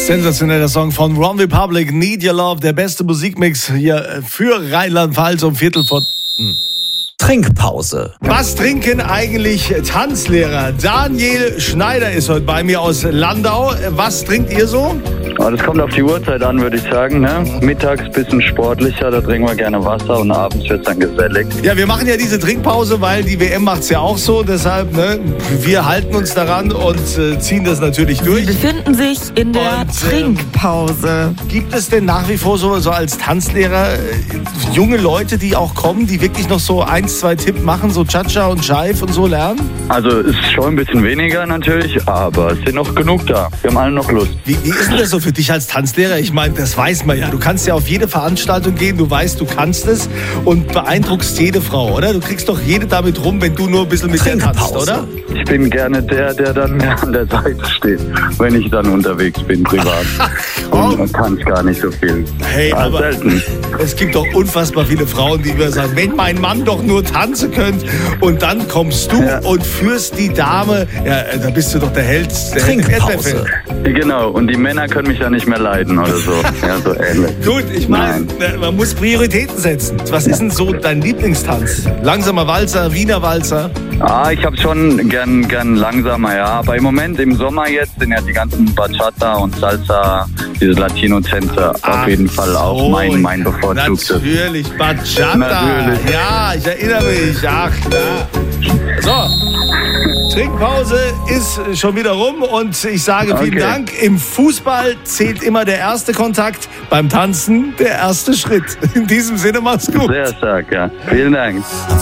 Sensationeller Song von One Republic, Need Your Love, der beste Musikmix hier für Rheinland-Pfalz um Viertel vor... Trinkpause. Was trinken eigentlich Tanzlehrer? Daniel Schneider ist heute bei mir aus Landau. Was trinkt ihr so? Das kommt auf die Uhrzeit an, würde ich sagen. Ne? Mittags ein bisschen sportlicher, da trinken wir gerne Wasser und abends wird es dann gesellig. Ja, wir machen ja diese Trinkpause, weil die WM macht es ja auch so. Deshalb, wir halten uns daran und ziehen das natürlich durch. Sie befinden sich in der Trinkpause. Gibt es denn nach wie vor so als Tanzlehrer junge Leute, die auch kommen, die wirklich noch so 1, 2 Tipp machen, so Cha-Cha und Jive und so lernen? Also ist schon ein bisschen weniger natürlich, aber es sind noch genug da. Wir haben alle noch Lust. Wie ist denn das so für dich als Tanzlehrer? Ich meine, das weiß man ja. Du kannst ja auf jede Veranstaltung gehen, du weißt, du kannst es und beeindruckst jede Frau, oder? Du kriegst doch jede damit rum, wenn du nur ein bisschen mit der tanzt, oder? Ich bin gerne der dann mehr an der Seite steht, wenn ich dann unterwegs bin, privat. Und tanze gar nicht so viel. Hey, aber selten. Es gibt doch unfassbar viele Frauen, die immer sagen, wenn mein Mann doch nur tanzen könnte. Und dann kommst du und führst die Dame, ja, da bist du doch der Held. Trinkpause. Genau, und die Männer können mich ja nicht mehr leiden oder so. Ja, so ähnlich. Gut, ich meine, man muss Prioritäten setzen. Was ist denn so dein Lieblingstanz? Langsamer Walzer, Wiener Walzer? Ich habe schon gern langsamer, ja. Aber im Moment, im Sommer jetzt, sind ja die ganzen Bachata und Salsa, diese Latino-Tänze auf jeden Fall auch mein bevorzugtes. Natürlich, Bachata. Natürlich. Ja, ich erinnere mich. Ach, klar. So, Trinkpause ist schon wieder rum und ich sage vielen Dank. Im Fußball zählt immer der erste Kontakt, beim Tanzen der erste Schritt. In diesem Sinne, mach's gut. Sehr stark, ja. Vielen Dank.